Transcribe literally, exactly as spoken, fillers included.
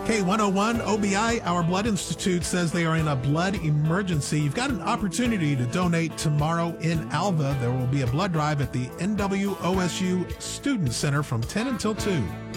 K one oh one O B I, Our Blood Institute, says they are in a blood emergency. You've got an opportunity to donate tomorrow in Alva. There will be a blood drive at the N W O S U Student Center from ten until two.